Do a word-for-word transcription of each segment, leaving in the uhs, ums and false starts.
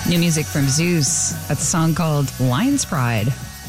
New music from Zeus. That's a song called Lion's Pride.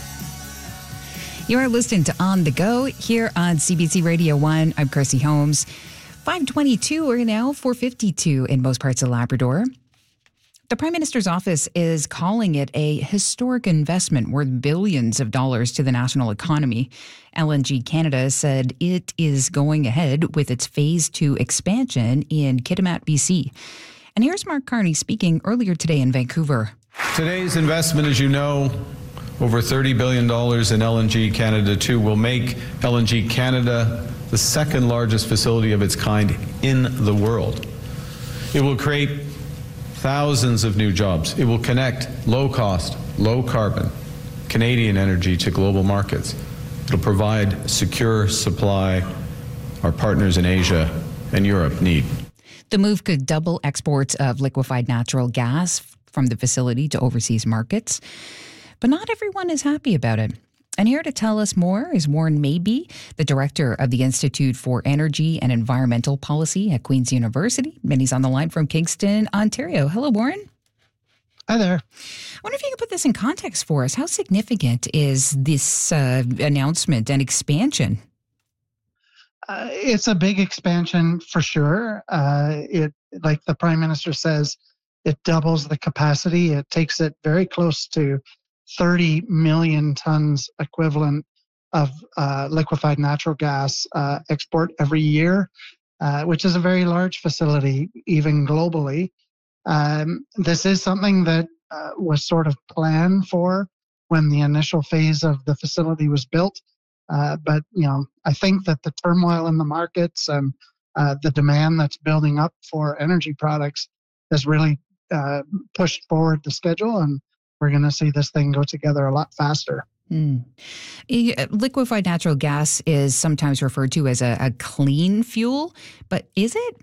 You are listening to On the Go here on C B C Radio one. I'm Chrissy Holmes. five twenty-two or now four fifty-two in most parts of Labrador. The Prime Minister's office is calling it a historic investment worth billions of dollars to the national economy. L N G Canada said it is going ahead with its phase two expansion in Kitimat, B C. And here's Mark Carney speaking earlier today in Vancouver. Today's investment, as you know, over thirty billion dollars in L N G Canada two, will make L N G Canada the second largest facility of its kind in the world. It will create thousands of new jobs. It will connect low-cost, low-carbon Canadian energy to global markets. It'll provide secure supply our partners in Asia and Europe need. The move could double exports of liquefied natural gas from the facility to overseas markets. But not everyone is happy about it. And here to tell us more is Warren Mabey, the director of the Institute for Energy and Environmental Policy at Queen's University. And he's on the line from Kingston, Ontario. Hello, Warren. Hi there. I wonder if you could put this in context for us. How significant is this uh, announcement and expansion? Uh, it's a big expansion for sure. Uh, it, like the Prime Minister says, it doubles the capacity. It takes it very close to thirty million tons equivalent of uh, liquefied natural gas uh, export every year, uh, which is a very large facility, even globally. Um, this is something that uh, was sort of planned for when the initial phase of the facility was built. Uh, but, you know, I think that the turmoil in the markets and uh, the demand that's building up for energy products has really uh, pushed forward the schedule, and we're going to see this thing go together a lot faster. Mm. Liquefied natural gas is sometimes referred to as a, a clean fuel, but is it?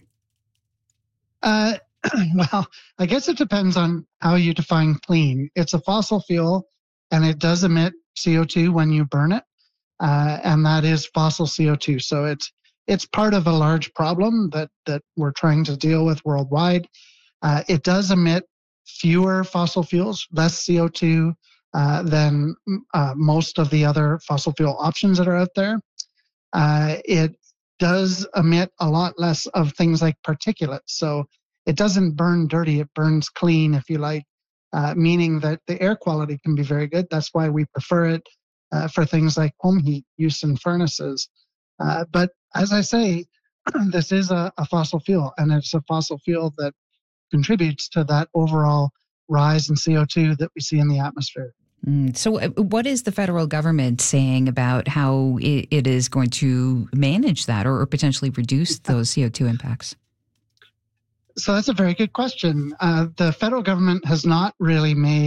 Uh, well, I guess it depends on how you define clean. It's a fossil fuel, and it does emit C O two when you burn it, uh, and that is fossil C O two. So it's it's part of a large problem that, that we're trying to deal with worldwide. Uh, it does emit fewer fossil fuels, less C O two uh, than uh, most of the other fossil fuel options that are out there. Uh, it does emit a lot less of things like particulates. So it doesn't burn dirty, it burns clean, if you like, uh, meaning that the air quality can be very good. That's why we prefer it uh, for things like home heat use in furnaces. Uh, but as I say, this is a, a fossil fuel, and it's a fossil fuel that contributes to that overall rise in C O two that we see in the atmosphere. Mm, so uh, what is the federal government saying about how it, it is going to manage that or, or potentially reduce those C O two impacts? So that's a very good question. Uh, the federal government has not really made